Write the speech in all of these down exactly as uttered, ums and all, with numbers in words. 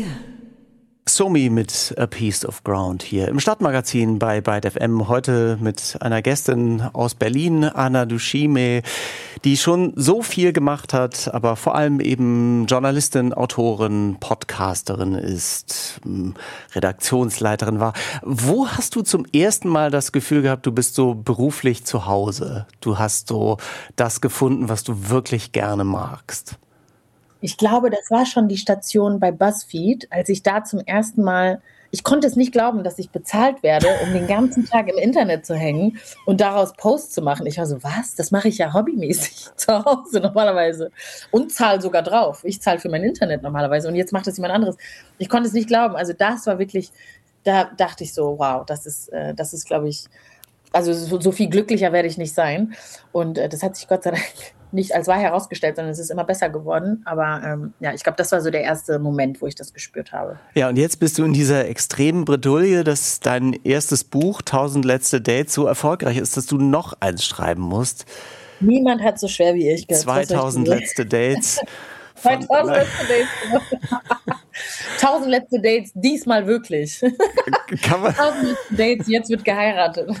Somi mit A Piece of Ground hier im Stadtmagazin bei Byte F M. Heute mit einer Gästin aus Berlin, Anna Dushime, die schon so viel gemacht hat, aber vor allem eben Journalistin, Autorin, Podcasterin ist, Redaktionsleiterin war. Wo hast du zum ersten Mal das Gefühl gehabt, du bist so beruflich zu Hause? Du hast so das gefunden, was du wirklich gerne magst? Ich glaube, das war schon die Station bei BuzzFeed, als ich da zum ersten Mal, ich konnte es nicht glauben, dass ich bezahlt werde, um den ganzen Tag im Internet zu hängen und daraus Posts zu machen. Ich war so, was? Das mache ich ja hobbymäßig zu Hause normalerweise und zahle sogar drauf. Ich zahle für mein Internet normalerweise und jetzt macht das jemand anderes. Ich konnte es nicht glauben. Also das war wirklich, da dachte ich so, wow, das ist, äh, das ist, glaube ich, also so, so viel glücklicher werde ich nicht sein. Und äh, das hat sich Gott sei Dank nicht als wahr herausgestellt, sondern es ist immer besser geworden. Aber ähm, ja, ich glaube, das war so der erste Moment, wo ich das gespürt habe. Ja, und jetzt bist du in dieser extremen Bredouille, dass dein erstes Buch, tausend letzte Dates, so erfolgreich ist, dass du noch eins schreiben musst. Niemand hat so schwer wie ich. zweitausend letzte Dates. zweitausend letzte Dates. tausend letzte Dates, diesmal wirklich. Kann man tausend letzte Dates, jetzt wird geheiratet.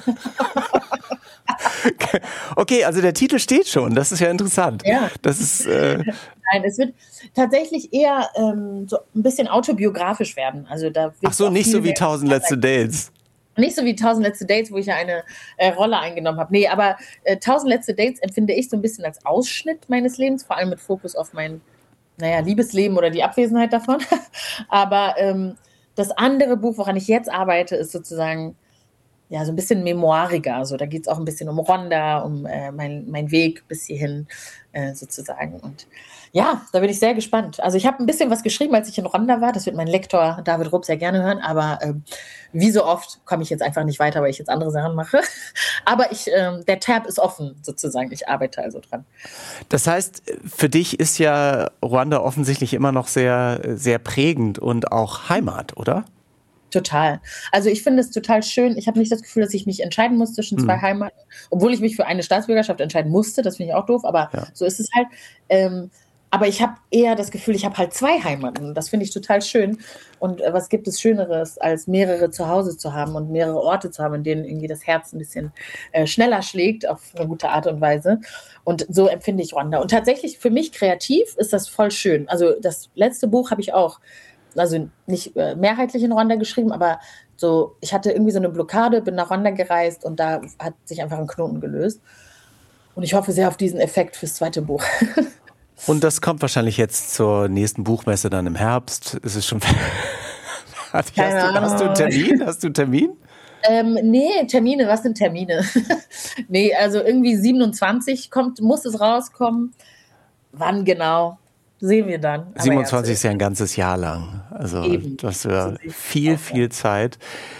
Okay, also der Titel steht schon, das ist ja interessant. Ja. Das ist, äh Nein, es wird tatsächlich eher ähm, so ein bisschen autobiografisch werden. Also da Ach so, nicht so wie tausend letzte Dates. Nicht so wie tausend letzte Dates, wo ich ja eine äh, Rolle eingenommen habe. Nee, aber äh, tausend letzte Dates empfinde ich so ein bisschen als Ausschnitt meines Lebens, vor allem mit Fokus auf mein, naja, Liebesleben oder die Abwesenheit davon. Aber ähm, das andere Buch, woran ich jetzt arbeite, ist sozusagen ja, so ein bisschen memoiriger. Also da geht es auch ein bisschen um Rwanda, um äh, mein, mein Weg bis hierhin äh, sozusagen. Und ja, da bin ich sehr gespannt. Also ich habe ein bisschen was geschrieben, als ich in Rwanda war. Das wird mein Lektor David Rupp sehr gerne hören. Aber ähm, wie so oft komme ich jetzt einfach nicht weiter, weil ich jetzt andere Sachen mache. Aber ich, ähm, der Tab ist offen sozusagen. Ich arbeite also dran. Das heißt, für dich ist ja Rwanda offensichtlich immer noch sehr, sehr prägend und auch Heimat, oder? Total. Also ich finde es total schön. Ich habe nicht das Gefühl, dass ich mich entscheiden muss zwischen zwei mhm. Heimaten, obwohl ich mich für eine Staatsbürgerschaft entscheiden musste. Das finde ich auch doof, aber ja. So ist es halt. Ähm, aber ich habe eher das Gefühl, ich habe halt zwei Heimaten. Das finde ich total schön. Und äh, was gibt es Schöneres, als mehrere zu Hause zu haben und mehrere Orte zu haben, in denen irgendwie das Herz ein bisschen äh, schneller schlägt, auf eine gute Art und Weise. Und so empfinde ich Rwanda. Und tatsächlich für mich kreativ ist das voll schön. Also das letzte Buch habe ich auch also nicht äh, mehrheitlich in Rwanda geschrieben, aber so, ich hatte irgendwie so eine Blockade, bin nach Rwanda gereist und da hat sich einfach ein Knoten gelöst. Und ich hoffe sehr auf diesen Effekt fürs zweite Buch. Und das kommt wahrscheinlich jetzt zur nächsten Buchmesse dann im Herbst. Ist es schon hast, du, hast du einen Termin? Hast du einen Termin? Ähm, nee, Termine, was sind Termine? Nee, also irgendwie siebenundzwanzig kommt, muss es rauskommen. Wann genau? Sehen wir dann. Aber siebenundzwanzig ja, ist ja ein ganzes Jahr lang. Also eben. Das wäre viel, viel Zeit.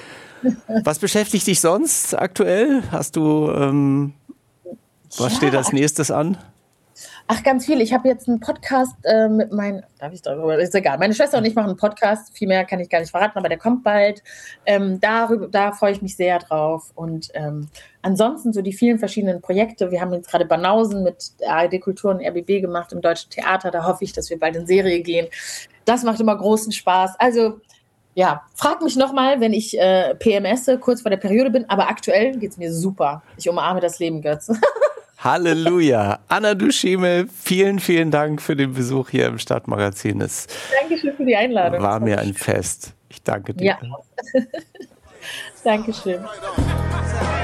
Was beschäftigt dich sonst aktuell? Hast du, ähm, was ja. steht als nächstes an? Ach, ganz viel. Ich habe jetzt einen Podcast äh, mit meinen, darf ich darüber, ist egal. Meine Schwester und ich machen einen Podcast, viel mehr kann ich gar nicht verraten, aber der kommt bald. Ähm, darüber, da freue ich mich sehr drauf. Und ähm, ansonsten so die vielen verschiedenen Projekte. Wir haben jetzt gerade Banausen mit A R D Kultur und R B B gemacht im Deutschen Theater. Da hoffe ich, dass wir bald in Serie gehen. Das macht immer großen Spaß. Also ja, frag mich nochmal, wenn ich äh, P M S kurz vor der Periode bin. Aber aktuell geht es mir super. Ich umarme das Leben, Götz. Halleluja. Anna Dushime, vielen, vielen Dank für den Besuch hier im Stadtmagazin. Es Dankeschön für die Einladung. War mir ein Fest. Ich danke dir. Ja. Dankeschön.